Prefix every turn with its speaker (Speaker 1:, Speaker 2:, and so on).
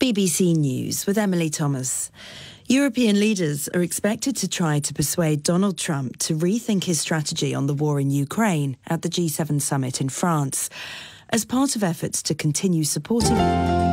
Speaker 1: BBC News with Emily Thomas. European leaders are expected to try to persuade Donald Trump to rethink his strategy on the war in Ukraine at the G7 summit in France, as part of efforts to continue supporting